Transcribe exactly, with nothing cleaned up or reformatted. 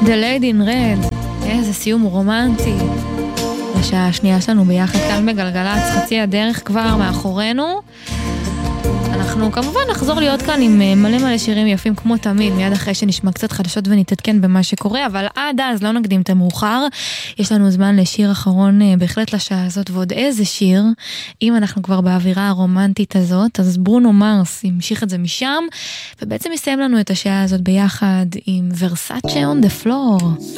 The Lady in Red, איזה סיום רומנטי. השעה השנייה שלנו ביחד כאן בגלגלץ, חצי הדרך כבר מאחורינו. אנחנו כמובן נחזור להיות כאן עם מלא מלא שירים יפים כמו תמיד, מיד אחרי שנשמע קצת חדשות ונתעדכן במה שקורה, אבל עד אז לא נקדים את המאוחר. יש לנו זמן לשיר אחרון בהחלט לשעה הזאת, ועוד איזה שיר, אם אנחנו כבר באווירה הרומנטית הזאת, אז ברונו מרס ימשיך את זה משם, ובעצם יסיים לנו את השעה הזאת ביחד עם ורסאצ'ה on the floor.